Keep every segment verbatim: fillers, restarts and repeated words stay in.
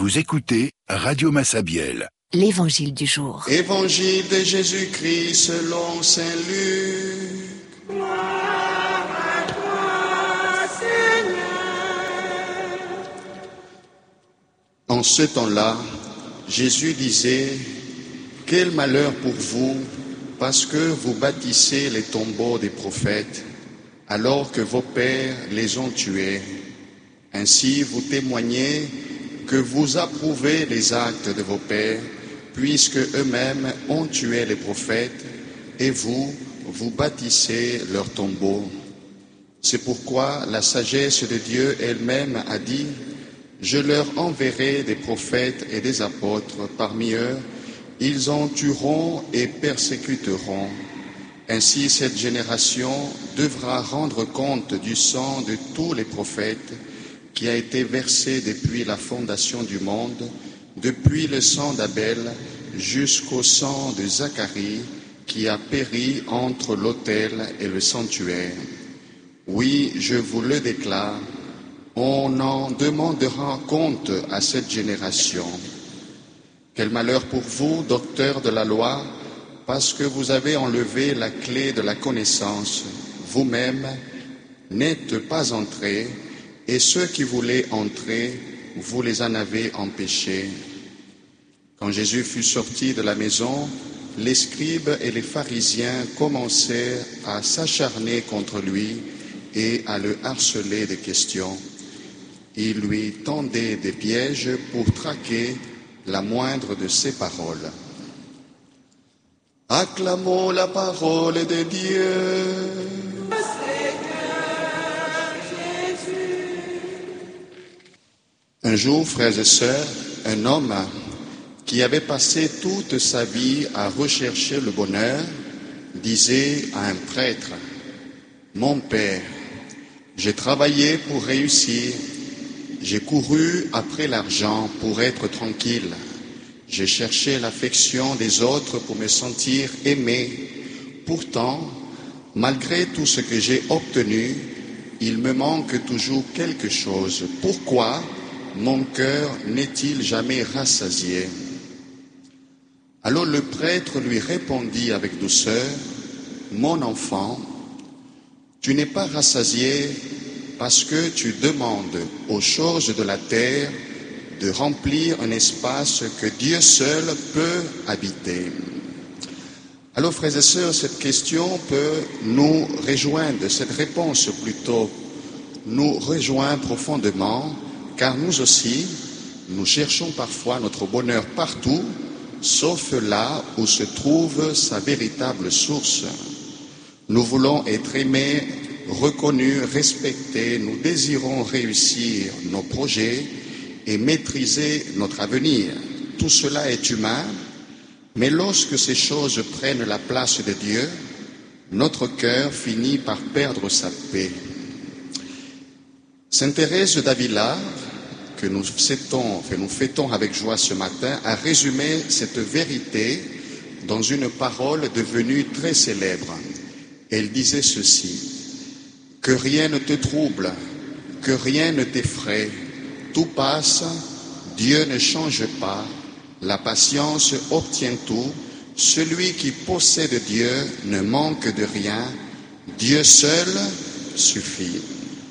Vous écoutez Radio Massabielle. L'Évangile du jour. Évangile de Jésus-Christ selon saint Luc. Gloire à toi, Seigneur. En ce temps-là, Jésus disait: quel malheur pour vous, parce que vous bâtissez les tombeaux des prophètes, alors que vos pères les ont tués. Ainsi vous témoignez que vous approuvez les actes de vos pères, puisque eux-mêmes ont tué les prophètes, et vous, vous bâtissez leurs tombeaux. C'est pourquoi la sagesse de Dieu elle-même a dit: je leur enverrai des prophètes et des apôtres, parmi eux, ils en tueront et persécuteront. Ainsi cette génération devra rendre compte du sang de tous les prophètes, qui a été versé depuis la fondation du monde, depuis le sang d'Abel jusqu'au sang de Zacharie, qui a péri entre l'autel et le sanctuaire. Oui, je vous le déclare, on en demandera compte à cette génération. Quel malheur pour vous, docteurs de la loi, parce que vous avez enlevé la clé de la connaissance. Vous-même n'êtes pas entrés, et ceux qui voulaient entrer, vous les en avez empêchés. Quand Jésus fut sorti de la maison, les scribes et les pharisiens commencèrent à s'acharner contre lui et à le harceler de questions. Ils lui tendaient des pièges pour traquer la moindre de ses paroles. Acclamons la parole de Dieu. Un jour, frères et sœurs, un homme qui avait passé toute sa vie à rechercher le bonheur disait à un prêtre: « Mon père, j'ai travaillé pour réussir, j'ai couru après l'argent pour être tranquille, j'ai cherché l'affection des autres pour me sentir aimé. Pourtant, malgré tout ce que j'ai obtenu, il me manque toujours quelque chose. Pourquoi mon cœur n'est-il jamais rassasié ?» Alors le prêtre lui répondit avec douceur: « Mon enfant, tu n'es pas rassasié parce que tu demandes aux choses de la terre de remplir un espace que Dieu seul peut habiter. » Alors, frères et sœurs, cette question peut nous rejoindre, cette réponse plutôt nous rejoint profondément, car nous aussi, nous cherchons parfois notre bonheur partout, sauf là où se trouve sa véritable source. Nous voulons être aimés, reconnus, respectés, nous désirons réussir nos projets et maîtriser notre avenir. Tout cela est humain, mais lorsque ces choses prennent la place de Dieu, notre cœur finit par perdre sa paix. Sainte Thérèse d'Avila, que nous fêtons, que nous fêtons avec joie ce matin, a résumé cette vérité dans une parole devenue très célèbre. Elle disait ceci: « Que rien ne te trouble, que rien ne t'effraie, tout passe, Dieu ne change pas, la patience obtient tout, celui qui possède Dieu ne manque de rien, Dieu seul suffit. »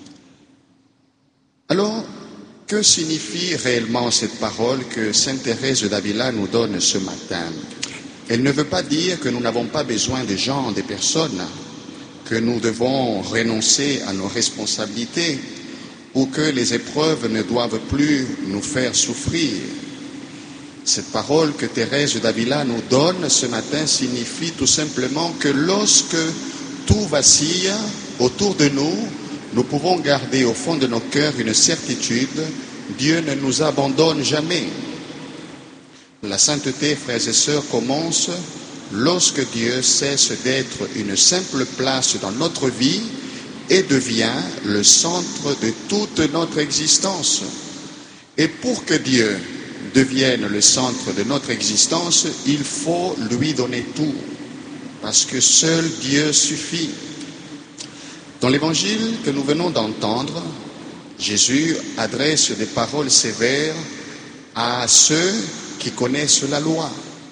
Alors, que signifie réellement cette parole que sainte Thérèse d'Avila nous donne ce matin? Elle ne veut pas dire que nous n'avons pas besoin des gens, des personnes, que nous devons renoncer à nos responsabilités ou que les épreuves ne doivent plus nous faire souffrir. Cette parole que Thérèse d'Avila nous donne ce matin signifie tout simplement que lorsque tout vacille autour de nous, nous pouvons garder au fond de nos cœurs une certitude: Dieu ne nous abandonne jamais. La sainteté, frères et sœurs, commence lorsque Dieu cesse d'être une simple place dans notre vie et devient le centre de toute notre existence. Et pour que Dieu devienne le centre de notre existence, il faut lui donner tout, parce que seul Dieu suffit. Dans l'évangile que nous venons d'entendre, Jésus adresse des paroles sévères à ceux qui connaissent la loi,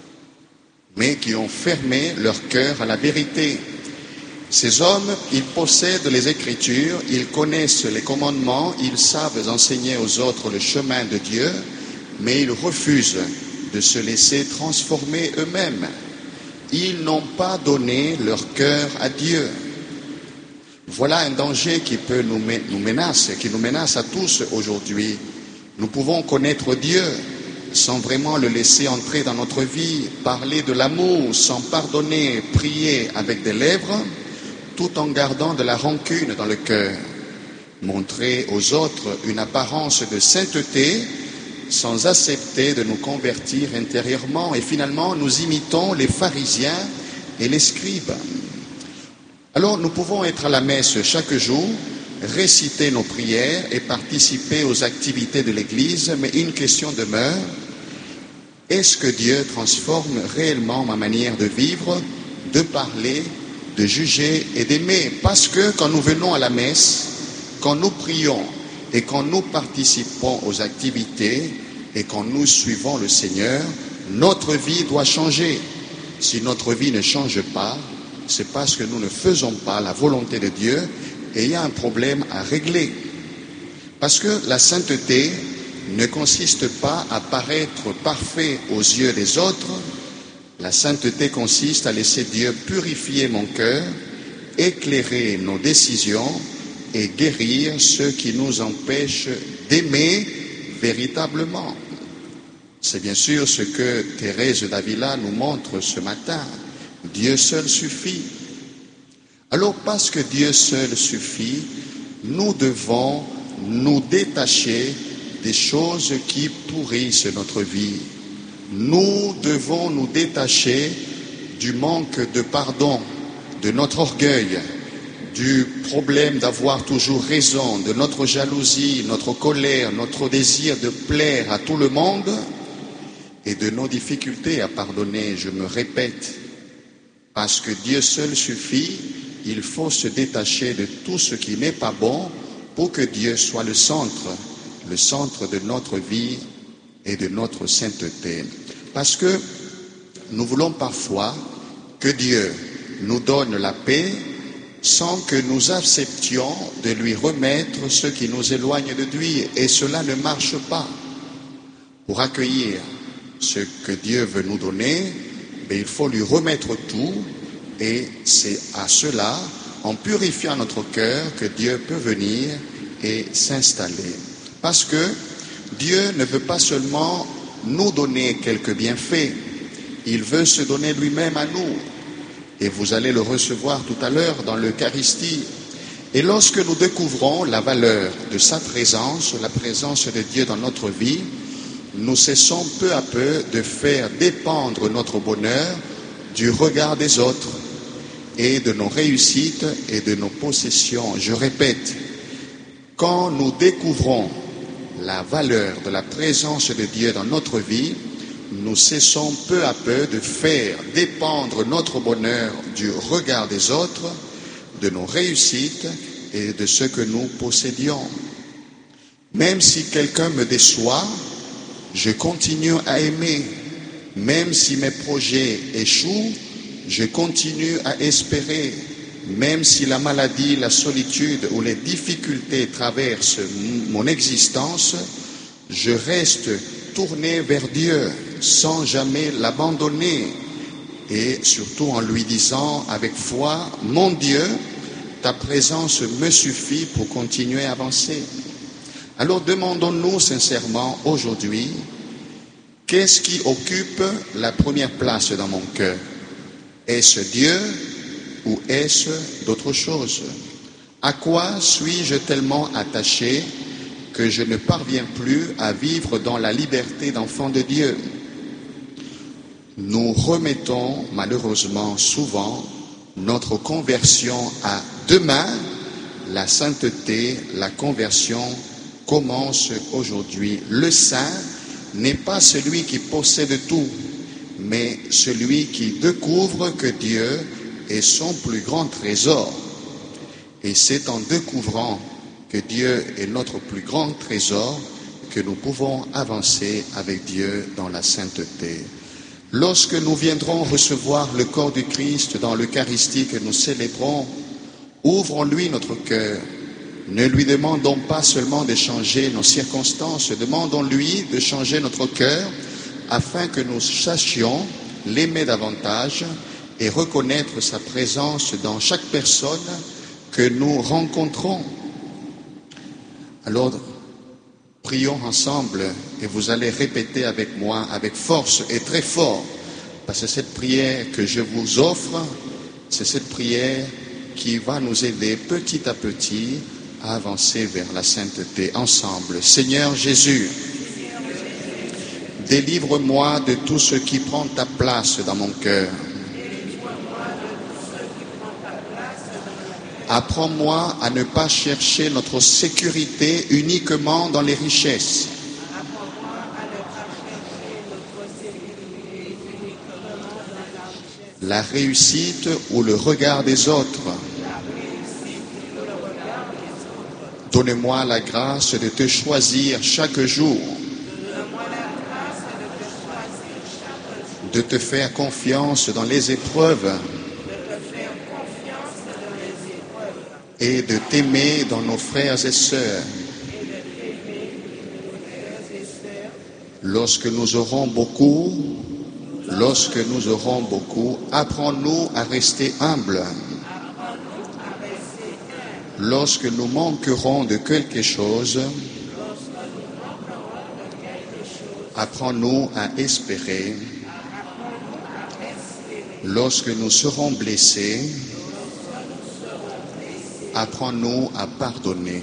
mais qui ont fermé leur cœur à la vérité. Ces hommes, ils possèdent les Écritures, ils connaissent les commandements, ils savent enseigner aux autres le chemin de Dieu, mais ils refusent de se laisser transformer eux-mêmes. Ils n'ont pas donné leur cœur à Dieu. Voilà un danger qui peut nous, nous menacer, qui nous menace à tous aujourd'hui. Nous pouvons connaître Dieu sans vraiment le laisser entrer dans notre vie, parler de l'amour sans pardonner, prier avec des lèvres, tout en gardant de la rancune dans le cœur, montrer aux autres une apparence de sainteté sans accepter de nous convertir intérieurement, et finalement nous imitons les pharisiens et les scribes. Alors nous pouvons être à la messe chaque jour, réciter nos prières et participer aux activités de l'Église, mais une question demeure: est-ce que Dieu transforme réellement ma manière de vivre, de parler, de juger et d'aimer? Parce que quand nous venons à la messe, quand nous prions et quand nous participons aux activités et quand nous suivons le Seigneur, notre vie doit changer. Si notre vie ne change pas, c'est parce que nous ne faisons pas la volonté de Dieu et il y a un problème à régler. Parce que la sainteté ne consiste pas à paraître parfait aux yeux des autres. La sainteté consiste à laisser Dieu purifier mon cœur, éclairer nos décisions et guérir ceux qui nous empêchent d'aimer véritablement. C'est bien sûr ce que Thérèse d'Avila nous montre ce matin. Dieu seul suffit. Alors parce que Dieu seul suffit, nous devons nous détacher des choses qui pourrissent notre vie. Nous devons nous détacher du manque de pardon, de notre orgueil, du problème d'avoir toujours raison, de notre jalousie, notre colère, notre désir de plaire à tout le monde et de nos difficultés à pardonner. Je me répète, parce que Dieu seul suffit, il faut se détacher de tout ce qui n'est pas bon pour que Dieu soit le centre, le centre de notre vie et de notre sainteté. Parce que nous voulons parfois que Dieu nous donne la paix sans que nous acceptions de lui remettre ce qui nous éloigne de lui. Et cela ne marche pas. Pour accueillir ce que Dieu veut nous donner, mais il faut lui remettre tout. Et c'est à cela, en purifiant notre cœur, que Dieu peut venir et s'installer. Parce que Dieu ne veut pas seulement nous donner quelques bienfaits, il veut se donner lui-même à nous. Et vous allez le recevoir tout à l'heure dans l'Eucharistie. Et lorsque nous découvrons la valeur de sa présence, la présence de Dieu dans notre vie, nous cessons peu à peu de faire dépendre notre bonheur du regard des autres et de nos réussites et de nos possessions. Je répète, quand nous découvrons la valeur de la présence de Dieu dans notre vie, nous cessons peu à peu de faire dépendre notre bonheur du regard des autres, de nos réussites et de ce que nous possédions. Même si quelqu'un me déçoit, je continue à aimer. Même si mes projets échouent, je continue à espérer. Même si la maladie, la solitude ou les difficultés traversent mon existence, je reste tourné vers Dieu sans jamais l'abandonner et surtout en lui disant avec foi, mon Dieu, ta présence me suffit pour continuer à avancer. Alors demandons-nous sincèrement aujourd'hui, qu'est-ce qui occupe la première place dans mon cœur? Est-ce Dieu ou est-ce d'autres choses? À quoi suis-je tellement attaché que je ne parviens plus à vivre dans la liberté d'enfant de Dieu? Nous remettons malheureusement souvent notre conversion à demain. La sainteté, la conversion commence aujourd'hui. Le saint n'est pas celui qui possède tout, mais celui qui découvre que Dieu est son plus grand trésor. Et c'est en découvrant que Dieu est notre plus grand trésor que nous pouvons avancer avec Dieu dans la sainteté. Lorsque nous viendrons recevoir le corps du Christ dans l'Eucharistie que nous célébrons, ouvrons-lui notre cœur. Ne lui demandons pas seulement de changer nos circonstances, demandons-lui de changer notre cœur afin que nous sachions l'aimer davantage et reconnaître sa présence dans chaque personne que nous rencontrons. Alors, prions ensemble et vous allez répéter avec moi, avec force et très fort, parce que cette prière que je vous offre, c'est cette prière qui va nous aider petit à petit à avancer vers la sainteté ensemble. Seigneur Jésus, délivre-moi de tout ce qui prend ta place dans mon cœur. Apprends-moi à ne pas chercher notre sécurité uniquement dans les richesses. La réussite ou le regard des autres. Donne-moi la grâce de te choisir chaque jour. De te faire confiance dans les épreuves. Et de t'aimer dans nos frères et sœurs. Lorsque nous aurons beaucoup, lorsque nous aurons beaucoup, apprends-nous à rester humbles. Lorsque nous manquerons de quelque chose, apprends-nous à espérer. Lorsque nous serons blessés, apprends-nous à pardonner.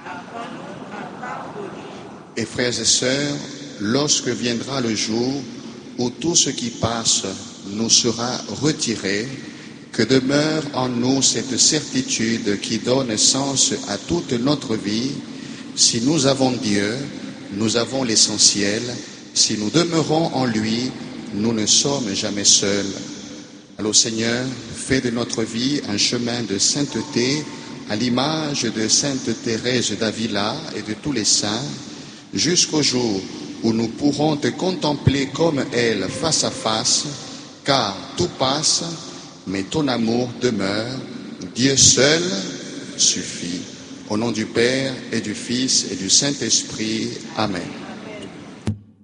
Et frères et sœurs, lorsque viendra le jour où tout ce qui passe nous sera retiré, que demeure en nous cette certitude qui donne sens à toute notre vie. Si nous avons Dieu, nous avons l'essentiel. Si nous demeurons en lui, nous ne sommes jamais seuls. Alors Seigneur, fais de notre vie un chemin de sainteté, à l'image de Sainte Thérèse d'Avila et de tous les saints, jusqu'au jour où nous pourrons te contempler comme elle face à face, car tout passe, mais ton amour demeure. Dieu seul suffit. Au nom du Père et du Fils et du Saint-Esprit. Amen.